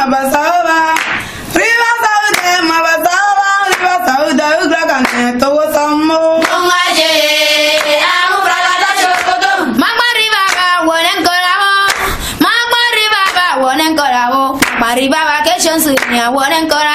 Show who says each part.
Speaker 1: mabasaba. Riva saude mabasaba. Riva saude ugra kane to samo.
Speaker 2: Ongaje amu bragada chokoto. Magma riva ba wonen koramo. Magma riva ba wonen koramo. Mariba vacation sunya wonen koramo.